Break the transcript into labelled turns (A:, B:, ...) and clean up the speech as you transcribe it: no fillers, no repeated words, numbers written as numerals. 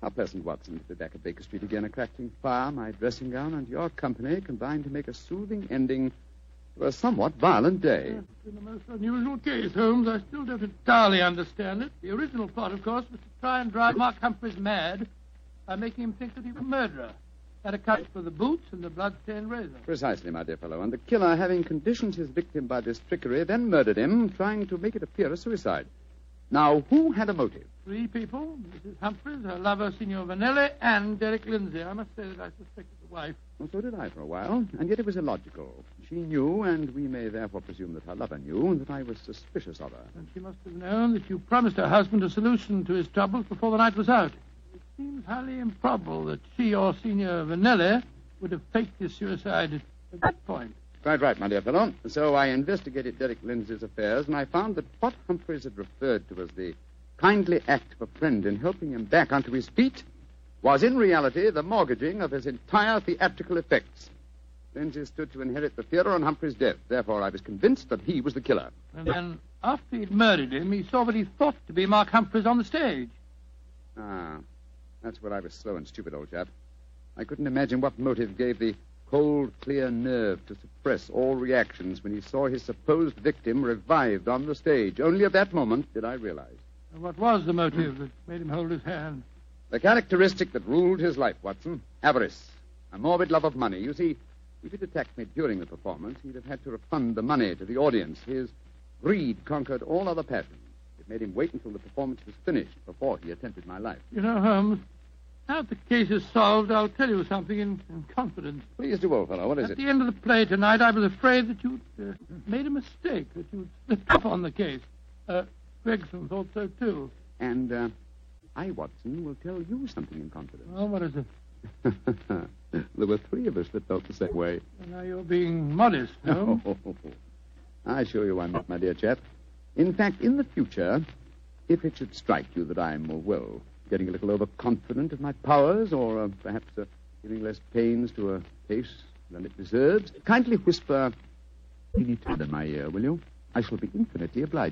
A: How pleasant, Watson, to be back at Baker Street again, a crackling fire, my dressing gown, and your company combined to make a soothing ending to a somewhat violent day.
B: It's been a most unusual case, Holmes. I still don't entirely understand it. The original plot, of course, was to try and drive Mark Humphreys mad by making him think that he was a murderer. That accounts for the boots and the blood-stained razor.
A: Precisely, my dear fellow. And the killer, having conditioned his victim by this trickery, then murdered him, trying to make it appear a suicide. Now, who had a motive?
B: 3 people, Mrs. Humphreys, her lover, Signor Vanelli, and Derek Lindsay. I must say that I suspected the wife.
A: Well, so did I for a while, and yet it was illogical. She knew, and we may therefore presume that her lover knew, that I was suspicious of her.
B: And she must have known that you promised her husband a solution to his troubles before the night was out. It seems highly improbable that she or Signor Vanelli would have faked his suicide at that point.
A: Quite right, my dear fellow. So I investigated Derek Lindsay's affairs, and I found that what Humphreys had referred to as the kindly act of a friend in helping him back onto his feet was in reality the mortgaging of his entire theatrical effects. Lindsay stood to inherit the theater on Humphrey's death. Therefore, I was convinced that he was the killer.
B: And then, after he'd murdered him, he saw what he thought to be Mark Humphreys on the stage.
A: Ah, that's where I was slow and stupid, old chap. I couldn't imagine what motive gave the cold, clear nerve to suppress all reactions when he saw his supposed victim revived on the stage. Only at that moment did I realize.
B: And what was the motive that made him hold his hand?
A: The characteristic that ruled his life, Watson. Avarice. A morbid love of money. You see, if he'd attacked me during the performance, he'd have had to refund the money to the audience. His greed conquered all other passions. It made him wait until the performance was finished before he attempted my life.
B: You know, Holmes, now that the case is solved, I'll tell you something in confidence.
A: Please do, old fellow. What is
B: At
A: it?
B: the end of the play tonight, I was afraid that you'd made a mistake, that you'd slipped up on the case. Gregson thought so, too.
A: And I, Watson, will tell you something in confidence.
B: Well, what is it?
A: There were 3 of us that felt the same way.
B: Well, now you're being modest, no?
A: I assure you I'm not, my dear chap. In fact, in the future, if it should strike you that I'm, well, getting a little overconfident of my powers, or perhaps giving less pains to a case than it deserves, kindly whisper Teeny Todd in my ear, will you? I shall be infinitely obliged.